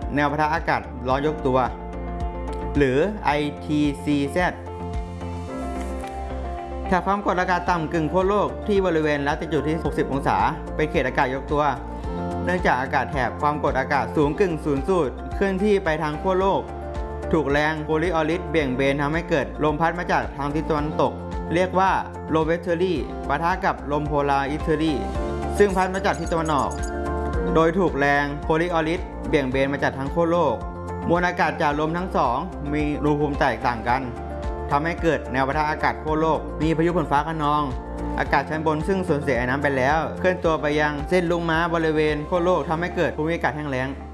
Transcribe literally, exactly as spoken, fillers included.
แนวปะทะอากาศร้อนยกตัวหรือ ไอ ที ซี แซด แถบความกดอากาศต่ำกึ่งขั้วโลกที่บริเวณลัติจูดที่หกสิบองศาเป็นเขตอากาศยกตัวเนื่องจากอากาศแถบความกดอากาศสูงกึ่งศูนย์สูตรเคลื่อนที่ไปทางขั้วโลกถูกแรงโคลิออริสเบี่ยงเบนทำให้เกิดลมพัดมาจากทางทิศตะวันตกเรียกว่าโลเวสเทอรี่ปะทะกับลมโพลาร์อิสเทอรี่ซึ่งพัดมาจากทิศตะวันออกโดยถูกแรงโคลิออริสเบี่ยงเบนมาจากทางขั้วโลกมวลอากาศจากลมทั้งสองมีอุณหภูมิแตกต่างกันทำให้เกิดแนวปะทะอากาศขั้วโลกมีพายุฝนฟ้าคะนองอากาศชั้นบนซึ่งสูญเสียไอ้น้ำไปแล้วเคลื่อนตัวไปยังเส้นลูกม้าบริเวณขั้วโลกทำให้เกิดภูมิอากาศแห้งแล้ง